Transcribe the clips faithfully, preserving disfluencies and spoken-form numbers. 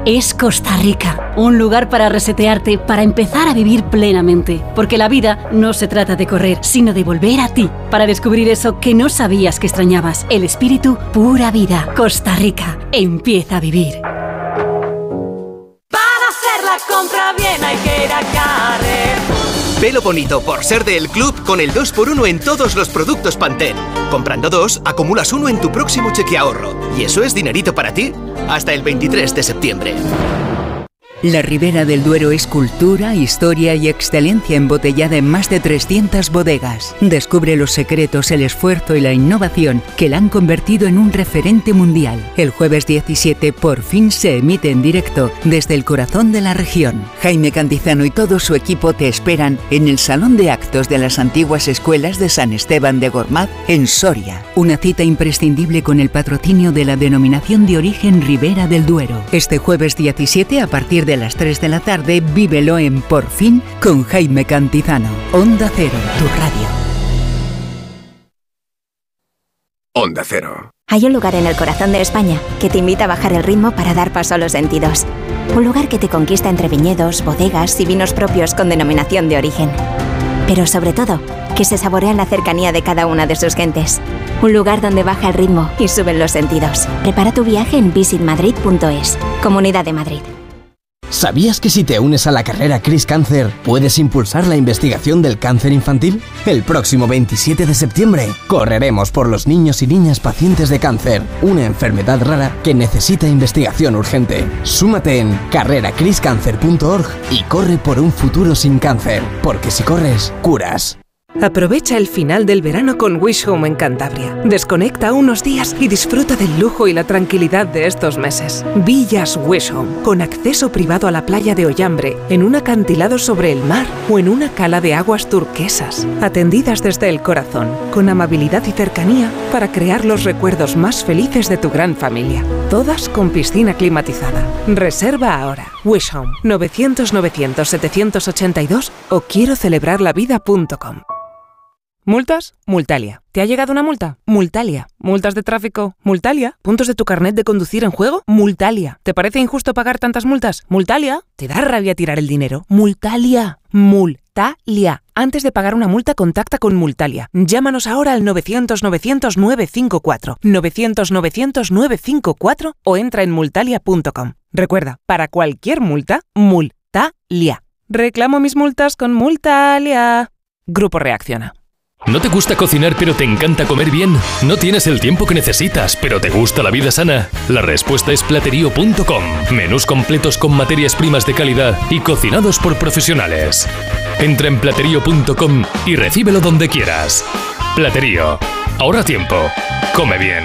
es Costa Rica. Un lugar para resetearte, para empezar a vivir plenamente. Porque la vida no se trata de correr, sino de volver a ti. Para descubrir eso que no sabías que extrañabas. El espíritu pura vida. Costa Rica. Empieza a vivir. Para hacer la compra bien hay que ir a Carrefour. Velo bonito por ser del club con el dos por uno en todos los productos Pantene. Comprando dos, acumulas uno en tu próximo cheque ahorro. ¿Y eso es dinerito para ti? Hasta el veintitrés de septiembre. La Ribera del Duero es cultura, historia y excelencia embotellada en más de trescientas bodegas. Descubre los secretos, el esfuerzo y la innovación que la han convertido en un referente mundial. El jueves diecisiete por fin se emite en directo desde el corazón de la región. Jaime Cantizano y todo su equipo te esperan en el Salón de Actos de las antiguas escuelas de San Esteban de Gormaz, en Soria. Una cita imprescindible con el patrocinio de la denominación de origen Ribera del Duero. Este jueves diecisiete a partir de A las tres de la tarde, vívelo en Por Fin con Jaime Cantizano. Onda Cero, tu radio. Onda Cero. Hay un lugar en el corazón de España que te invita a bajar el ritmo para dar paso a los sentidos. Un lugar que te conquista entre viñedos, bodegas y vinos propios con denominación de origen. Pero sobre todo, que se saborea en la cercanía de cada una de sus gentes. Un lugar donde baja el ritmo y suben los sentidos. Prepara tu viaje en visit madrid punto es. Comunidad de Madrid. ¿Sabías que si te unes a la carrera Cris Cáncer puedes impulsar la investigación del cáncer infantil? El próximo veintisiete de septiembre correremos por los niños y niñas pacientes de cáncer, una enfermedad rara que necesita investigación urgente. Súmate en carrera cris cáncer punto org y corre por un futuro sin cáncer, porque si corres, curas. Aprovecha el final del verano con Wish Home en Cantabria. Desconecta unos días y disfruta del lujo y la tranquilidad de estos meses. Villas Wish Home, con acceso privado a la playa de Ollambre, en un acantilado sobre el mar o en una cala de aguas turquesas. Atendidas desde el corazón, con amabilidad y cercanía para crear los recuerdos más felices de tu gran familia. Todas con piscina climatizada. Reserva ahora. Wish Home, novecientos novecientos setecientos ochenta y dos o quiero celebrar la vida punto com. ¿Multas? Multalia. ¿Te ha llegado una multa? Multalia. ¿Multas de tráfico? Multalia. ¿Puntos de tu carnet de conducir en juego? Multalia. ¿Te parece injusto pagar tantas multas? Multalia. ¿Te da rabia tirar el dinero? Multalia. Multalia. Antes de pagar una multa, contacta con Multalia. Llámanos ahora al novecientos novecientos nueve cinco cuatro, novecientos novecientos nueve cinco cuatro o entra en multalia punto com. Recuerda, para cualquier multa, Multalia. Reclamo mis multas con Multalia. Grupo Reacciona. ¿No te gusta cocinar pero te encanta comer bien? ¿No tienes el tiempo que necesitas pero te gusta la vida sana? La respuesta es platerío punto com. Menús completos con materias primas de calidad y cocinados por profesionales. Entra en platerío punto com y recíbelo donde quieras. Platerío. Ahorra tiempo. Come bien.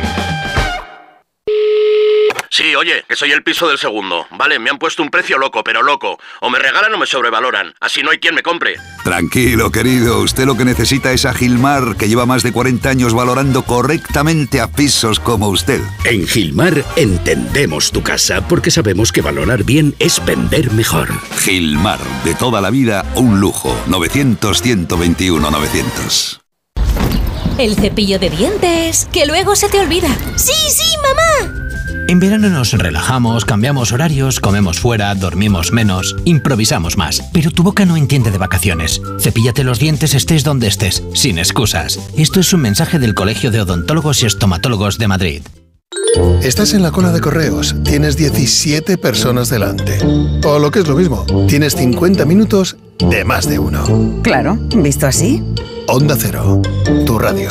Sí, oye, que soy el piso del segundo. Vale, me han puesto un precio loco, pero loco. O me regalan o me sobrevaloran. Así no hay quien me compre. Tranquilo, querido. Usted lo que necesita es a Gilmar, que lleva más de cuarenta años valorando correctamente a pisos como usted. En Gilmar entendemos tu casa porque sabemos que valorar bien es vender mejor. Gilmar, de toda la vida, un lujo. novecientos, ciento veintiuno, novecientos. El cepillo de dientes, que luego se te olvida. ¡Sí, sí, mamá! En verano nos relajamos, cambiamos horarios, comemos fuera, dormimos menos, improvisamos más. Pero tu boca no entiende de vacaciones. Cepíllate los dientes estés donde estés, sin excusas. Esto es un mensaje del Colegio de Odontólogos y Estomatólogos de Madrid. Estás en la cola de correos, tienes diecisiete personas delante. O lo que es lo mismo, tienes cincuenta minutos de más de uno. Claro, ¿visto así? Onda Cero, tu radio.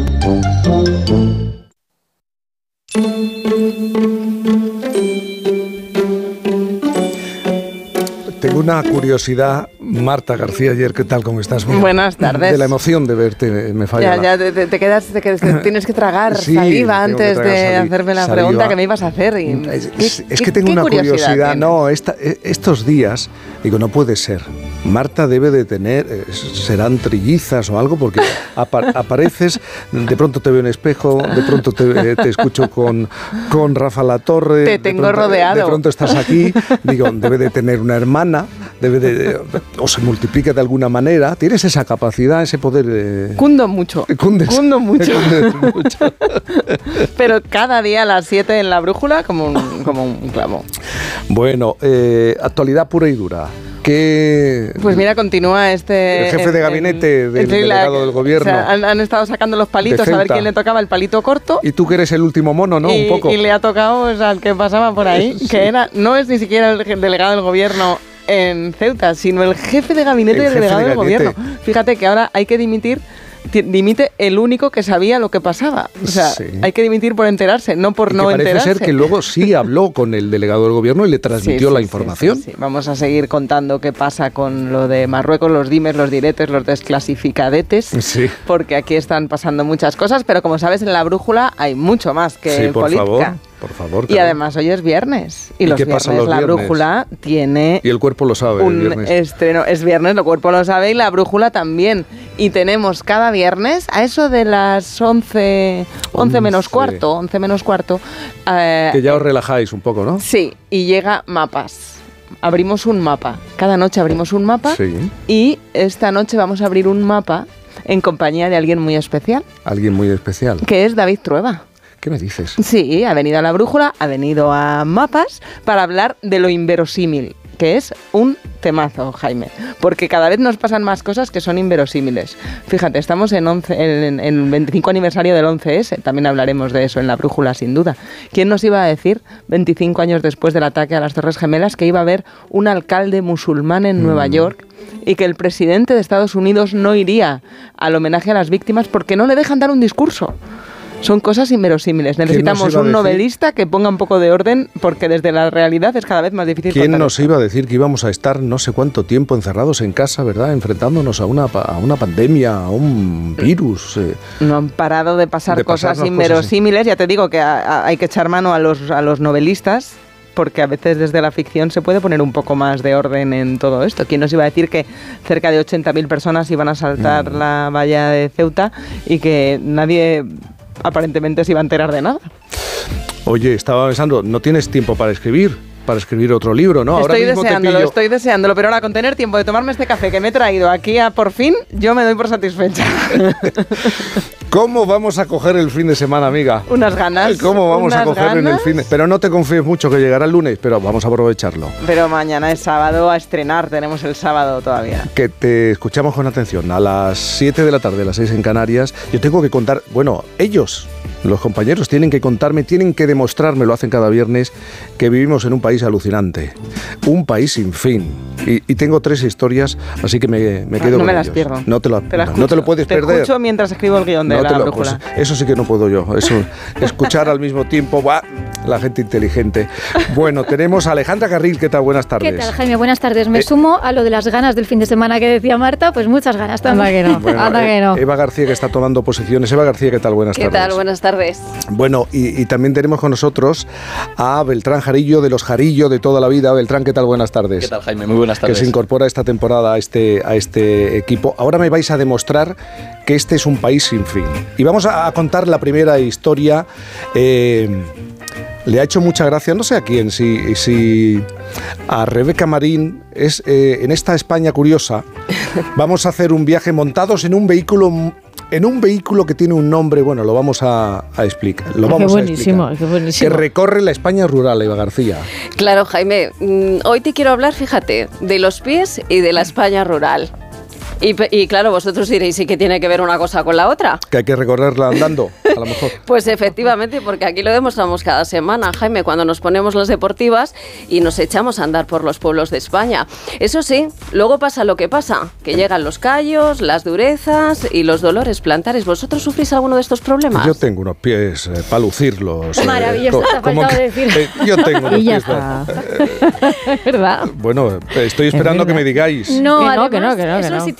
Tengo una curiosidad, Marta García, ayer, ¿qué tal? ¿Cómo estás? Mira, buenas tardes. De la emoción de verte, me falla. Ya, ya, te, te quedas, te quedas, te tienes que tragar sí, saliva antes tragar de saliva, hacerme la saliva. pregunta que me ibas a hacer. Y, es, es, es que tengo una curiosidad, curiosidad no, esta, estos días, digo, no puede ser. Marta debe de tener, serán trillizas o algo, porque apa, apareces, de pronto te veo en espejo, de pronto te, te escucho con, con Rafa Latorre. Te tengo pronto, rodeado. De pronto estás aquí, digo, debe de tener una hermana, debe de, o se multiplica de alguna manera. Tienes esa capacidad, ese poder. Eh, Cundo mucho. Cundes, Cundo mucho. Cundes mucho. Pero cada día a las siete en la brújula como un, como un clavo. Bueno, eh, actualidad pura y dura. Que pues mira, continúa este... El jefe de gabinete el, del el delegado del gobierno. O sea, han, han estado sacando los palitos a ver quién le tocaba el palito corto. Y tú que eres el último mono, ¿no? Y, un poco. Y le ha tocado pues, al que pasaba por ahí, sí. que era no es ni siquiera el delegado del gobierno en Ceuta, sino el jefe de gabinete el del delegado de del gabinete. gobierno. Fíjate que ahora hay que dimitir dimite el único que sabía lo que pasaba. O sea, sí. hay que dimitir por enterarse, no por y no que parece enterarse. Parece ser que luego sí habló con el delegado del gobierno y le transmitió sí, sí, la información. Sí, sí, sí. Vamos a seguir contando qué pasa con lo de Marruecos, los dimes, los diretes, los desclasificadetes, sí. porque aquí están pasando muchas cosas, pero como sabes, en la brújula hay mucho más que sí, por política. Favor. Por favor, y además hoy es viernes. Y, ¿Y los qué viernes pasa los la viernes? brújula tiene... Y el cuerpo lo sabe, un el viernes. estreno. Es viernes, el cuerpo lo sabe y la brújula también. Y tenemos cada viernes, a eso de las once, once menos cuarto, once menos cuarto... Eh, que ya os relajáis un poco, ¿no? Sí, y llega mapas. Abrimos un mapa. Cada noche abrimos un mapa sí. y esta noche vamos a abrir un mapa en compañía de alguien muy especial. Alguien muy especial. Que es David Trueba. ¿Qué me dices? Sí, ha venido a la brújula, ha venido a mapas para hablar de lo inverosímil, que es un temazo, Jaime, porque cada vez nos pasan más cosas que son inverosímiles. Fíjate, estamos en, once, en, en el veinticinco aniversario del once ese, también hablaremos de eso en la brújula sin duda. ¿Quién nos iba a decir, veinticinco años después del ataque a las Torres Gemelas, que iba a haber un alcalde musulmán en mm. Nueva York y que el presidente de Estados Unidos no iría al homenaje a las víctimas porque no le dejan dar un discurso? Son cosas inverosímiles. Necesitamos un novelista que ponga un poco de orden porque desde la realidad es cada vez más difícil. ¿Quién nos iba a decir que íbamos a estar no sé cuánto tiempo encerrados en casa, verdad? Enfrentándonos a una, a una pandemia, a un virus. Eh. No han parado de pasar de cosas inverosímiles. Cosas... Ya te digo que a, a, hay que echar mano a los, a los novelistas, porque a veces desde la ficción se puede poner un poco más de orden en todo esto. ¿Quién nos iba a decir que cerca de ochenta mil personas iban a saltar mm. la valla de Ceuta y que nadie... aparentemente se iba a enterar de nada? Oye, estaba pensando, ¿no tienes tiempo para escribir? Para escribir otro libro, ¿no? Estoy ahora mismo deseándolo, te pillo... estoy deseándolo, pero ahora con tener tiempo de tomarme este café que me he traído aquí a por fin, yo me doy por satisfecha. ¿Cómo vamos a coger el fin de semana, amiga? Unas ganas. ¿Cómo vamos unas a coger ganas? en el fin de... Pero no te confíes mucho que llegará el lunes, pero vamos a aprovecharlo. Pero mañana es sábado a estrenar, tenemos el sábado todavía. Que te escuchamos con atención. A las siete de la tarde, a las seis en Canarias, yo tengo que contar... Bueno, ellos... Los compañeros tienen que contarme, tienen que demostrarme, lo hacen cada viernes, que vivimos en un país alucinante, un país sin fin. Y, y tengo tres historias, así que me, me quedo no con me ellos. las pierdo. No te, la, te la no te lo puedes te perder. Te escucho mientras escribo el guión de no la lo, brújula. Pues, eso sí que no puedo yo. Eso, escuchar al mismo tiempo, ¡buah! La gente inteligente. Bueno, tenemos a Alejandra Carril. ¿Qué tal? Buenas tardes. ¿Qué tal, Jaime? Buenas tardes. Me eh, sumo a lo de las ganas del fin de semana que decía Marta, pues muchas ganas también. Anda que no. Bueno, Anda que no. Eva García, que está tomando posiciones. Eva García, ¿qué tal? Buenas ¿Qué tardes. ¿Qué tal? Buenas tardes. Bueno, y, y también tenemos con nosotros a Beltrán Jarillo, de los Jarillo de toda la vida. Beltrán, ¿qué tal? Buenas tardes. ¿Qué tal, Jaime? Muy buenas tardes. Que se incorpora esta temporada a este, a este equipo. Ahora me vais a demostrar que este es un país sin fin. Y vamos a, a contar la primera historia. Eh, le ha hecho mucha gracia, no sé a quién, si, si a Rebeca Marín, es, eh, en esta España curiosa, vamos a hacer un viaje montados en un vehículo... En un vehículo que tiene un nombre, bueno, lo vamos a, a explicar. Lo vamos qué buenísimo, a explicar. Qué buenísimo. Que recorre la España rural, Eva García. Claro, Jaime. Hoy te quiero hablar, fíjate, de los pies y de la España rural. Y, y claro, vosotros diréis, ¿y qué tiene que ver una cosa con la otra? Que hay que recorrerla andando, a lo mejor. Pues efectivamente, porque aquí lo demostramos cada semana, Jaime, cuando nos ponemos las deportivas y nos echamos a andar por los pueblos de España. Eso sí, luego pasa lo que pasa, que llegan los callos, las durezas y los dolores plantares. ¿Vosotros sufrís alguno de estos problemas? Yo tengo unos pies eh, para lucirlos. Maravilloso, eh, te ha faltado que, decir. Eh, yo tengo unos pies para... ¿Verdad? Bueno, estoy esperando que me digáis. No, además, que no, que no, que no. Es un sitio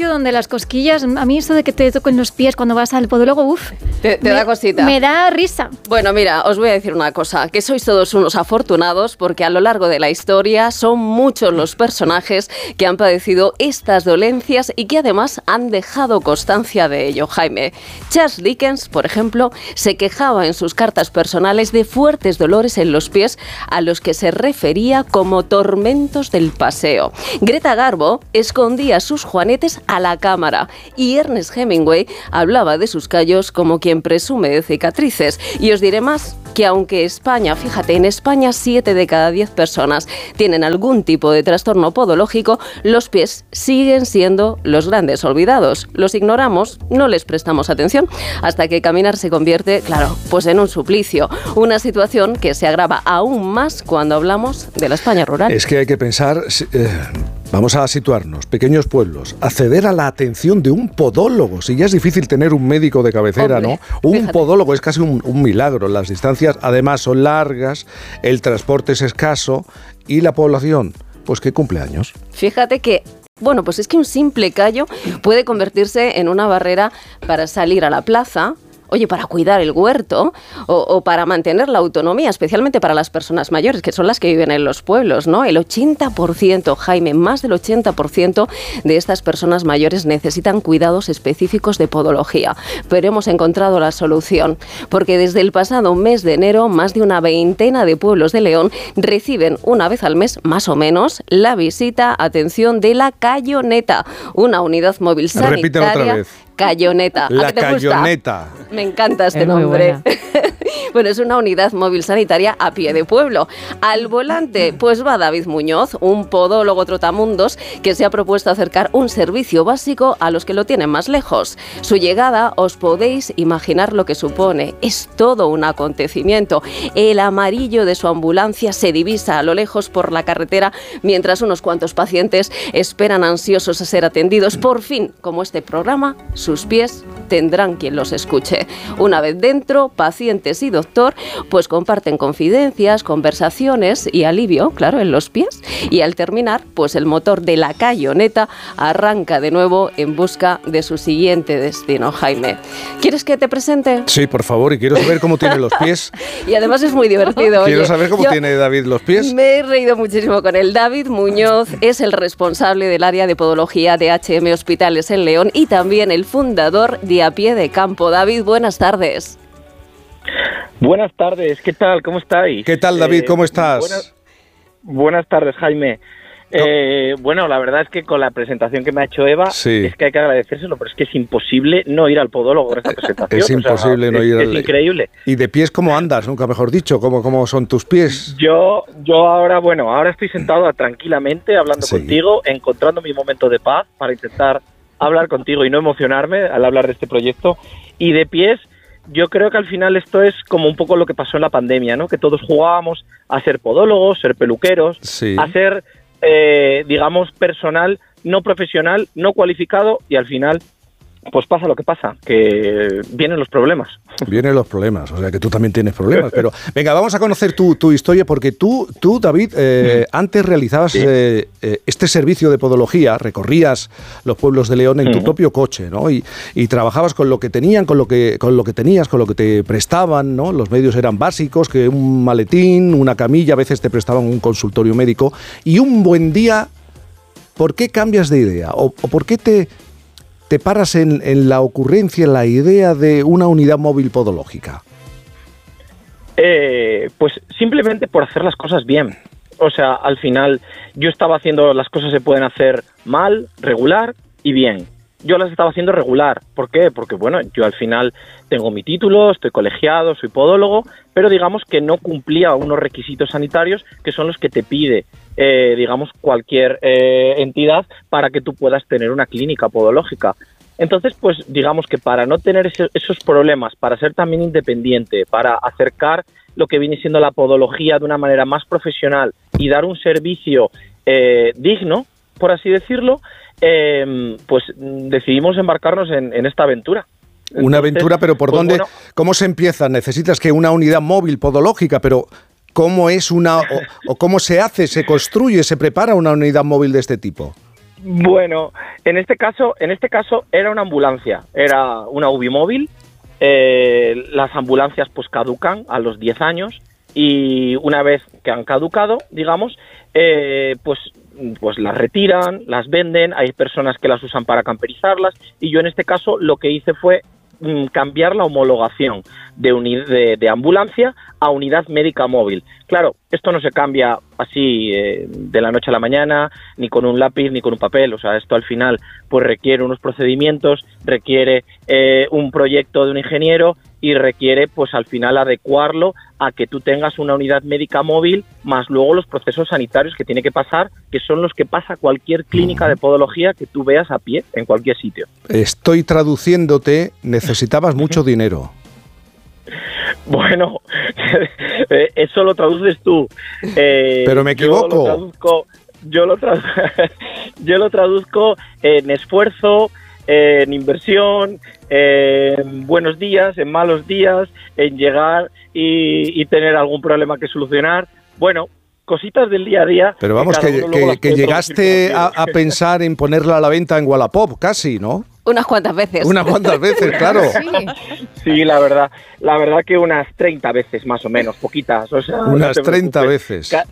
espacio donde las cosquillas, a mí eso de que te toquen los pies cuando vas al podólogo, uff, te, te me, da cosita. Me da risa. Bueno, mira, os voy a decir una cosa, que sois todos unos afortunados porque a lo largo de la historia son muchos los personajes que han padecido estas dolencias y que además han dejado constancia de ello, Jaime. Charles Dickens, por ejemplo, se quejaba en sus cartas personales de fuertes dolores en los pies a los que se refería como tormentos del paseo. Greta Garbo escondía sus juanetes a la cámara y Ernest Hemingway hablaba de sus callos como quien presume de cicatrices. Y os diré más, que aunque España, fíjate, en España siete de cada diez personas tienen algún tipo de trastorno podológico, los pies siguen siendo los grandes olvidados. Los ignoramos, no les prestamos atención, hasta que caminar se convierte, claro, pues en un suplicio. Una situación que se agrava aún más cuando hablamos de la España rural. Es que hay que pensar... Eh... Vamos a situarnos, pequeños pueblos, acceder a la atención de un podólogo. Si ya es difícil tener un médico de cabecera, Hombre, ¿no? Un fíjate. podólogo es casi un, un milagro. Las distancias además son largas, el transporte es escaso y la población, pues ¿qué cumpleaños? Fíjate que... Bueno, pues es que un simple callo puede convertirse en una barrera para salir a la plaza, oye, para cuidar el huerto o, o para mantener la autonomía, especialmente para las personas mayores, que son las que viven en los pueblos, ¿no? El ochenta por ciento, Jaime, más del ochenta por ciento de estas personas mayores necesitan cuidados específicos de podología. Pero hemos encontrado la solución, porque desde el pasado mes de enero, más de una veintena de pueblos de León reciben una vez al mes, más o menos, la visita, atención, de la Cayoneta, una unidad móvil sanitaria. Repítelo otra vez. Cayoneta. La Cayoneta. Me encanta este es nombre. Bueno, es una unidad móvil sanitaria a pie de pueblo. Al volante, pues va David Muñoz, un podólogo trotamundos que se ha propuesto acercar un servicio básico a los que lo tienen más lejos. Su llegada, os podéis imaginar lo que supone. Es todo un acontecimiento. El amarillo de su ambulancia se divisa a lo lejos por la carretera mientras unos cuantos pacientes esperan ansiosos a ser atendidos. Por fin, como este programa, sus pies tendrán quien los escuche. Una vez dentro, pacientes y doctor pues comparten confidencias, conversaciones y alivio, claro, en los pies. Y al terminar, pues el motor de la Cayoneta arranca de nuevo en busca de su siguiente destino. Jaime, ¿quieres que te presente? Sí, por favor, y quiero saber cómo tiene los pies. Y además es muy divertido. Quiero Oye, saber cómo tiene David los pies. Me he reído muchísimo con él. David Muñoz es el responsable del área de podología de H M Hospitales en León y también el fundador de A Pie de Campo. David, buenas tardes. Buenas tardes, ¿qué tal? ¿Cómo estáis? ¿Qué tal, David? ¿Cómo estás? Eh, buenas, buenas tardes, Jaime. Eh, bueno, la verdad es que con la presentación que me ha hecho Eva, sí. es que hay que agradecérselo, pero es que es imposible no ir al podólogo con esta presentación. Es imposible o sea, no ir es, al... Es increíble. ¿Y de pies cómo andas? Nunca mejor dicho, ¿cómo, cómo son tus pies? Yo, yo ahora, bueno, ahora estoy sentado tranquilamente hablando sí. contigo, encontrando mi momento de paz para intentar hablar contigo y no emocionarme al hablar de este proyecto. Y de pies... Yo creo que al final esto es como un poco lo que pasó en la pandemia, ¿no? Que todos jugábamos a ser podólogos, ser peluqueros, sí. a ser, eh, digamos, personal no profesional, no cualificado y al final, pues pasa lo que pasa, que vienen los problemas. Vienen los problemas, o sea que tú también tienes problemas, pero venga, vamos a conocer tu, tu historia porque tú, tú David, eh, antes realizabas sí. eh, eh, este servicio de podología, recorrías los pueblos de León en tu propio coche, ¿no? Y, y trabajabas con lo que tenían, con lo que, con lo que tenías, con lo que te prestaban, ¿no? Los medios eran básicos, que un maletín, una camilla, a veces te prestaban un consultorio médico y un buen día, ¿por qué cambias de idea? ¿O, o por qué te... te paras en, en la ocurrencia, en la idea de una unidad móvil podológica? Eh, pues simplemente por hacer las cosas bien. O sea, al final yo estaba haciendo, las cosas se pueden hacer mal, regular y bien. Yo las estaba haciendo regular. ¿Por qué? Porque, bueno, yo al final tengo mi título, estoy colegiado, soy podólogo, pero digamos que no cumplía unos requisitos sanitarios que son los que te pide, eh, digamos, cualquier eh, entidad para que tú puedas tener una clínica podológica. Entonces, pues, digamos que para no tener ese, esos problemas, para ser también independiente, para acercar lo que viene siendo la podología de una manera más profesional y dar un servicio eh, digno, por así decirlo, Eh, pues decidimos embarcarnos en, en esta aventura. Entonces, una aventura, pero ¿por pues dónde? Bueno, ¿cómo se empieza? Necesitas que una unidad móvil podológica, pero ¿cómo es una o, o cómo se hace, se construye, se prepara una unidad móvil de este tipo? Bueno, en este caso, en este caso era una ambulancia, era una U B I móvil. Eh, las ambulancias pues caducan a los diez años y una vez que han caducado, digamos, eh, pues, pues las retiran, las venden, hay personas que las usan para camperizarlas y yo en este caso lo que hice fue mm, cambiar la homologación de, uni- de, de ambulancia a unidad médica móvil. Claro, esto no se cambia así eh, de la noche a la mañana, ni con un lápiz, ni con un papel. O sea, esto al final pues requiere unos procedimientos, requiere eh, un proyecto de un ingeniero y requiere pues al final adecuarlo a que tú tengas una unidad médica móvil, más luego los procesos sanitarios que tiene que pasar, que son los que pasa cualquier clínica de podología que tú veas a pie en cualquier sitio. Estoy traduciéndote, necesitabas mucho dinero. Bueno, eso lo traduces tú. Eh, Pero me equivoco. Yo lo traduzco, yo lo, tradu yo lo traduzco en esfuerzo, en inversión, en buenos días, en malos días, en llegar y, y tener algún problema que solucionar. Bueno, cositas del día a día. Pero vamos, que, que, que, que llegaste a, a pensar en ponerla a la venta en Wallapop, casi, ¿no? Unas cuantas veces. Unas cuantas veces, claro. Sí. Sí, la verdad, la verdad que unas treinta veces más o menos, poquitas. O sea, unas no treinta veces. Ca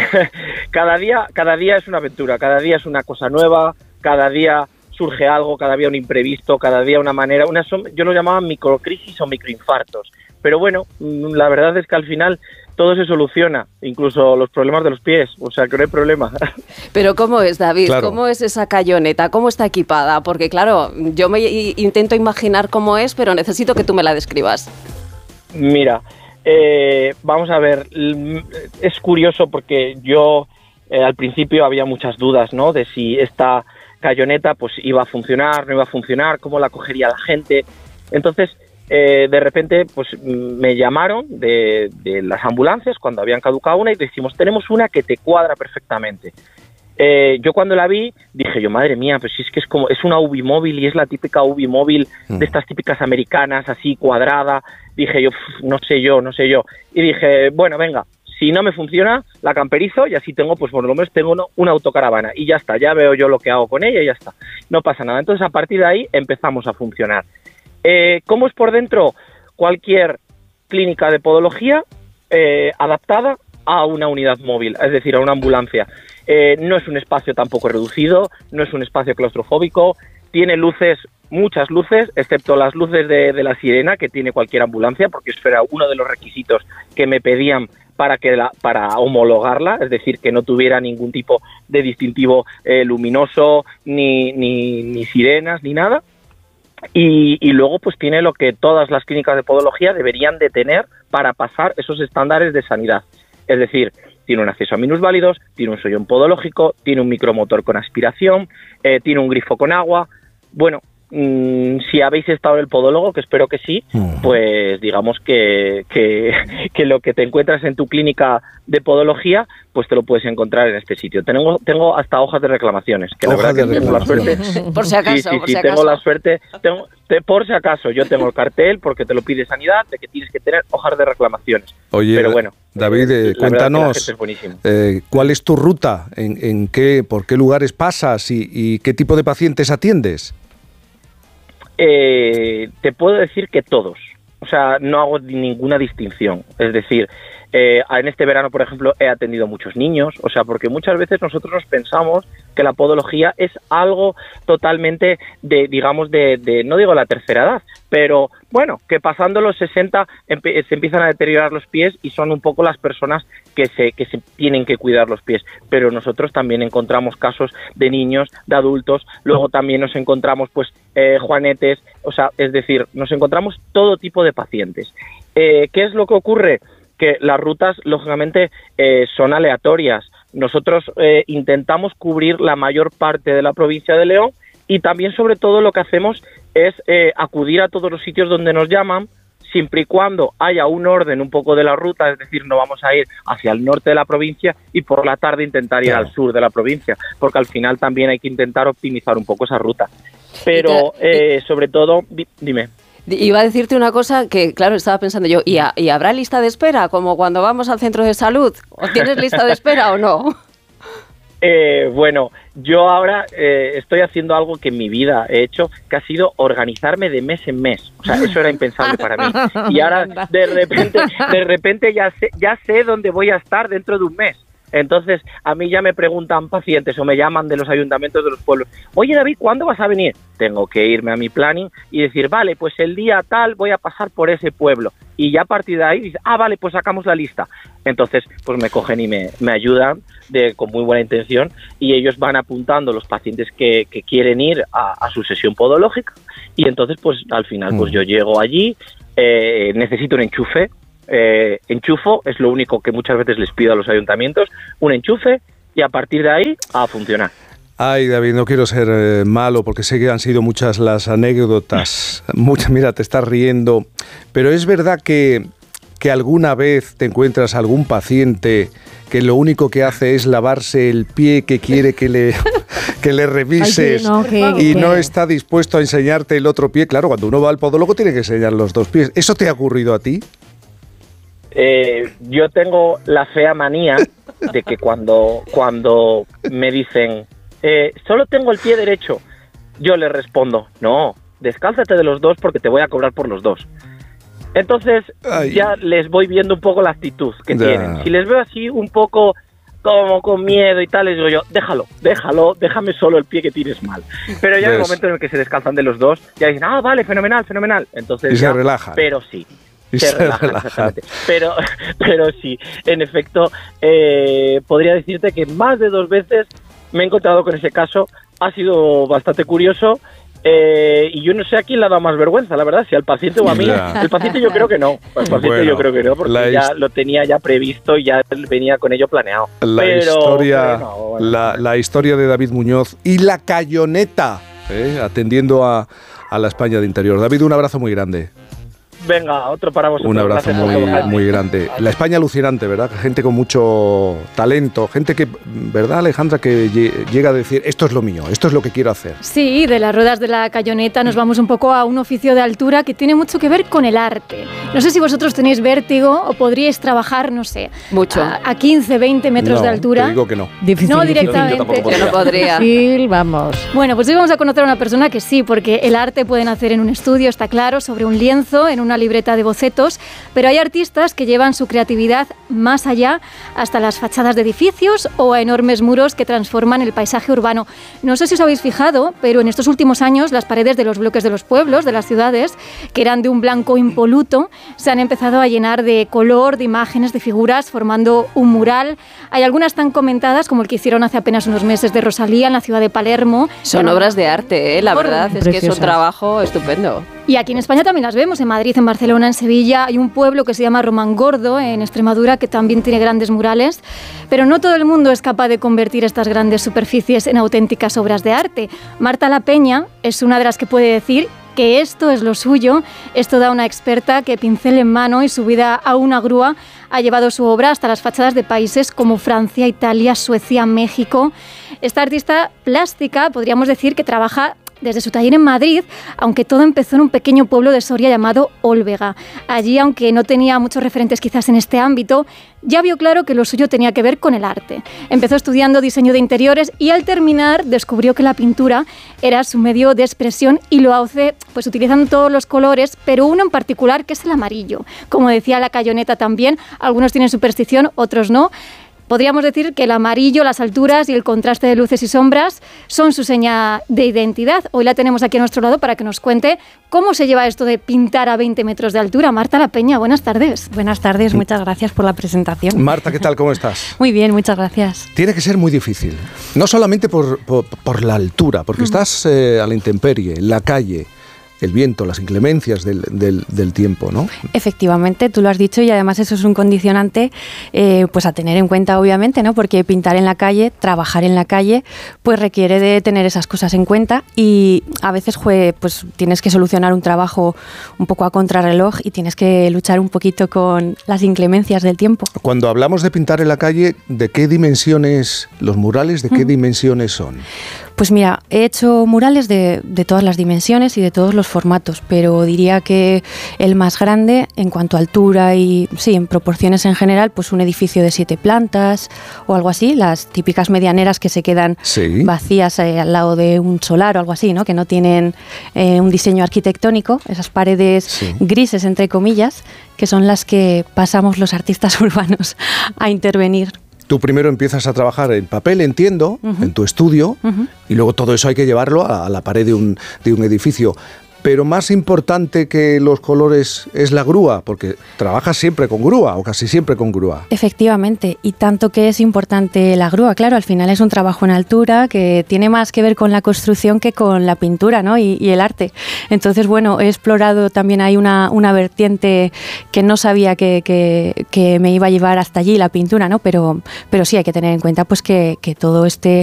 cada día, cada día es una aventura, cada día es una cosa nueva, cada día surge algo, cada día un imprevisto, cada día una manera, una yo lo llamaba microcrisis o microinfartos. Pero bueno, la verdad es que al final todo se soluciona, incluso los problemas de los pies, o sea que no hay problema. Pero ¿cómo es, David? Claro. ¿Cómo es esa cayoneta? ¿Cómo está equipada? Porque claro, yo me intento imaginar cómo es, pero necesito que tú me la describas. Mira, eh, vamos a ver, es curioso porque yo eh, al principio había muchas dudas, ¿no? De si esta cayoneta pues iba a funcionar, no iba a funcionar, cómo la cogería la gente. Entonces, Eh, de repente pues me llamaron de, de las ambulancias cuando habían caducado una y decimos, tenemos una que te cuadra perfectamente. Eh, yo cuando la vi dije yo, madre mía, pues si es que es como es una U B I móvil y es la típica U B I móvil de estas típicas americanas, así cuadrada. Dije yo, no sé yo, no sé yo. Y dije, bueno, venga, si no me funciona, la camperizo y así tengo, pues por lo menos tengo una, una autocaravana y ya está, ya veo yo lo que hago con ella y ya está. No pasa nada. Entonces a partir de ahí empezamos a funcionar. Eh, ¿Cómo es por dentro? Cualquier clínica de podología eh, adaptada a una unidad móvil, es decir, a una ambulancia. Eh, no es un espacio tampoco reducido, no es un espacio claustrofóbico, tiene luces, muchas luces, excepto las luces de, de la sirena que tiene cualquier ambulancia, porque eso era uno de los requisitos que me pedían para que la, para homologarla, es decir, que no tuviera ningún tipo de distintivo eh, luminoso, ni, ni, ni sirenas, ni nada. Y, y luego pues tiene lo que todas las clínicas de podología deberían de tener para pasar esos estándares de sanidad. Es decir, tiene un acceso a minusválidos, tiene un sollón podológico, tiene un micromotor con aspiración, eh, tiene un grifo con agua. Bueno, mmm, si habéis estado en el podólogo, que espero que sí, pues digamos que, que, que lo que te encuentras en tu clínica de podología, pues te lo puedes encontrar en este sitio. Tengo, tengo hasta hojas de reclamaciones, que la verdad que tengo la suerte. Por si acaso, sí, sí, por sí, si tengo acaso. la suerte, tengo, te, por si acaso, yo tengo el cartel porque te lo pide Sanidad, de que tienes que tener hojas de reclamaciones. Oye, pero bueno, David, eh, la cuéntanos, es buenísimo. eh, ¿cuál es tu ruta? ¿En, en qué, por qué lugares pasas y, y qué tipo de pacientes atiendes? Eh, te puedo decir que todos, o sea, no hago ninguna distinción, es decir, eh, en este verano, por ejemplo, he atendido muchos niños, o sea, porque muchas veces nosotros nos pensamos que la podología es algo totalmente de, digamos, de, de no digo la tercera edad, pero bueno, que pasando los sesenta empe- se empiezan a deteriorar los pies y son un poco las personas que se, que se tienen que cuidar los pies, pero nosotros también encontramos casos de niños, de adultos, luego también nos encontramos pues eh, juanetes, o sea, es decir, nos encontramos todo tipo de pacientes. Eh, ¿qué es lo que ocurre? Que las rutas, lógicamente, eh, son aleatorias. Nosotros eh, intentamos cubrir la mayor parte de la provincia de León y también, sobre todo, lo que hacemos es eh, acudir a todos los sitios donde nos llaman, siempre y cuando haya un orden un poco de la ruta, es decir, no vamos a ir hacia el norte de la provincia y por la tarde intentar ir al sur de la provincia, porque al final también hay que intentar optimizar un poco esa ruta. Pero, eh, sobre todo, di- dime. Iba a decirte una cosa que, claro, estaba pensando yo, ¿y, a, ¿y habrá lista de espera como cuando vamos al centro de salud? ¿O tienes lista de espera o no? Eh, bueno, yo ahora eh, estoy haciendo algo que en mi vida he hecho, que ha sido organizarme de mes en mes. O sea, eso era impensable para mí. Y ahora de repente, de repente ya sé, ya sé dónde voy a estar dentro de un mes. Entonces, a mí ya me preguntan pacientes o me llaman de los ayuntamientos de los pueblos. Oye, David, ¿cuándo vas a venir? Tengo que irme a mi planning y decir, vale, pues el día tal voy a pasar por ese pueblo. Y ya a partir de ahí, dices, ah, vale, pues sacamos la lista. Entonces, pues me cogen y me, me ayudan de, con muy buena intención y ellos van apuntando los pacientes que, que quieren ir a, a su sesión podológica y entonces, pues al final, pues yo llego allí, eh, necesito un enchufe. Eh, enchufo, es lo único que muchas veces les pido a los ayuntamientos, un enchufe y a partir de ahí a funcionar. Ay, David, no quiero ser eh, malo porque sé que han sido muchas las anécdotas. Muchas, mira, te estás riendo, pero es verdad que, que alguna vez te encuentras algún paciente que lo único que hace es lavarse el pie, que quiere que le, que le revises. Ay, no, que, y que... no está dispuesto a enseñarte el otro pie. Claro, cuando uno va al podólogo tiene que enseñar los dos pies. ¿Eso te ha ocurrido a ti? Eh, yo tengo la fea manía de que cuando, cuando me dicen eh, solo tengo el pie derecho, yo les respondo, no, descálzate de los dos porque te voy a cobrar por los dos. Entonces Ay. ya les voy viendo un poco la actitud que ya. tienen. Si les veo así un poco como con miedo y tal, les digo yo, déjalo, déjalo, déjame solo el pie que tienes mal. Pero ya en el momento en el que se descalzan de los dos, ya dicen, ah, vale, fenomenal, fenomenal. Entonces y ya, se relajan. Pero sí. Y se, se relajan, relajan. Exactamente. Pero, pero sí, en efecto, eh, podría decirte que más de dos veces me he encontrado con ese caso. Ha sido bastante curioso eh, y yo no sé a quién le ha dado más vergüenza, la verdad, si al paciente o a mí. Ya. El paciente yo creo que no, el paciente bueno, yo creo que no, porque ya lo tenía ya previsto y ya venía con ello planeado. La, pero, historia, pero no, bueno. la, la historia de David Muñoz y la Cayoneta, eh, atendiendo a, a la España de interior. David, un abrazo muy grande. Venga, otro para vosotros. Un abrazo muy, muy grande. La España alucinante, ¿verdad? Gente con mucho talento, gente que, ¿verdad, Alejandra? Que llega a decir, esto es lo mío, esto es lo que quiero hacer. Sí, de las ruedas de la Cayoneta nos vamos un poco a un oficio de altura que tiene mucho que ver con el arte. No sé si vosotros tenéis vértigo o podríais trabajar, no sé, mucho a, a quince, veinte metros no, de altura. Te digo que no. Difícil, no directamente. Yo, yo no podría. Sí, vamos. Bueno, pues hoy vamos a conocer a una persona que sí, porque el arte pueden hacer en un estudio, está claro, sobre un lienzo, en una libreta de bocetos, pero hay artistas que llevan su creatividad más allá, hasta las fachadas de edificios o a enormes muros que transforman el paisaje urbano. No sé si os habéis fijado, pero en estos últimos años las paredes de los bloques de los pueblos, de las ciudades, que eran de un blanco impoluto, se han empezado a llenar de color, de imágenes, de figuras, formando un mural. Hay algunas tan comentadas como el que hicieron hace apenas unos meses de Rosalía en la ciudad de Palermo. Son bueno, obras de arte, ¿eh? La verdad es que es un trabajo estupendo. Y aquí en España también las vemos, en Madrid, en Barcelona, en Sevilla. Hay un pueblo que se llama Romangordo, en Extremadura, que también tiene grandes murales. Pero no todo el mundo es capaz de convertir estas grandes superficies en auténticas obras de arte. Marta La Peña es una de las que puede decir que esto es lo suyo. Esto da una experta que, pincel en mano y subida a una grúa, ha llevado su obra hasta las fachadas de países como Francia, Italia, Suecia, México. Esta artista plástica, podríamos decir que trabaja desde su taller en Madrid, aunque todo empezó en un pequeño pueblo de Soria llamado Olvega. Allí, aunque no tenía muchos referentes quizás en este ámbito, ya vio claro que lo suyo tenía que ver con el arte. Empezó estudiando diseño de interiores y al terminar descubrió que la pintura era su medio de expresión y lo hace pues utilizando todos los colores, pero uno en particular que es el amarillo. Como decía la Cayoneta también, algunos tienen superstición, otros no. Podríamos decir que el amarillo, las alturas y el contraste de luces y sombras son su seña de identidad. Hoy la tenemos aquí a nuestro lado para que nos cuente cómo se lleva esto de pintar a veinte metros de altura. Marta La Peña, buenas tardes. Buenas tardes, muchas gracias por la presentación. Marta, ¿qué tal? ¿Cómo estás? Muy bien, muchas gracias. Tiene que ser muy difícil, no solamente por, por, por la altura, porque uh-huh. estás eh, a la intemperie, en la calle, el viento, las inclemencias del, del, del tiempo, ¿no? Efectivamente, tú lo has dicho y además eso es un condicionante eh, pues a tener en cuenta, obviamente, ¿no? Porque pintar en la calle, trabajar en la calle, pues requiere de tener esas cosas en cuenta y a veces pues tienes que solucionar un trabajo un poco a contrarreloj y tienes que luchar un poquito con las inclemencias del tiempo. Cuando hablamos de pintar en la calle, ¿de qué dimensiones, los murales, de qué mm. dimensiones son? Pues mira, he hecho murales de, de todas las dimensiones y de todos los formatos, pero diría que el más grande en cuanto a altura y sí, en proporciones en general, pues un edificio de siete plantas o algo así, las típicas medianeras que se quedan sí. vacías eh, al lado de un solar o algo así, ¿no? Que no tienen eh, un diseño arquitectónico, esas paredes sí. grises entre comillas, que son las que pasamos los artistas urbanos a intervenir. Tú primero empiezas a trabajar en papel, entiendo, uh-huh. en tu estudio, uh-huh. y luego todo eso hay que llevarlo a, a la pared de un, de un edificio. Pero más importante que los colores es la grúa, porque trabajas siempre con grúa, o casi siempre con grúa. Efectivamente, y tanto que es importante la grúa. Claro, al final es un trabajo en altura que tiene más que ver con la construcción que con la pintura, ¿no? y, y el arte. Entonces, bueno, he explorado también ahí una, una vertiente que no sabía que, que, que me iba a llevar hasta allí, la pintura, ¿no? Pero, pero sí hay que tener en cuenta pues que, que todo este